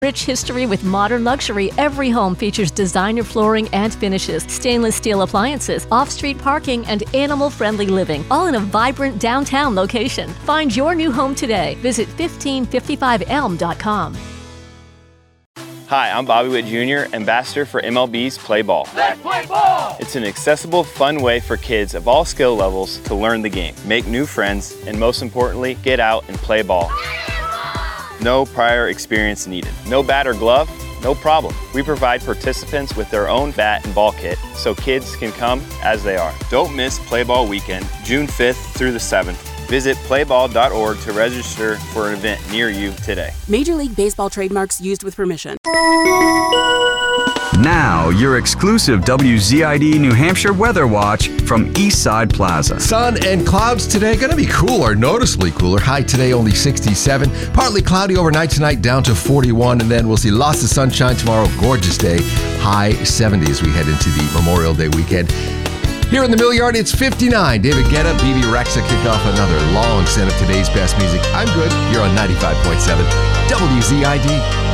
Rich history with modern luxury, every home features designer flooring and finishes, stainless steel appliances, off-street parking, and animal-friendly living, all in a vibrant downtown location. Find your new home today. Visit 1555elm.com. Hi, I'm Bobby Witt Jr., ambassador for MLB's Play Ball. Let's play ball! It's an accessible, fun way for kids of all skill levels to learn the game, make new friends, and most importantly, get out and play ball. No prior experience needed. No bat or glove? No problem. We provide participants with their own bat and ball kit so kids can come as they are. Don't miss Play Ball Weekend, June 5th through the 7th. Visit playball.org to register for an event near you today. Major League Baseball trademarks used with permission. Now, your exclusive WZID New Hampshire weather watch from Eastside Plaza. Sun and clouds today. Going to be cooler, noticeably cooler. High today only 67. Partly cloudy overnight tonight down to 41. And then we'll see lots of sunshine tomorrow. Gorgeous day. High 70 as we head into the Memorial Day weekend. Here in the Mill Yard, it's 59. David Guetta, BB Rexa kick off another long set of today's best music. I'm good. You're on 95.7 WZID.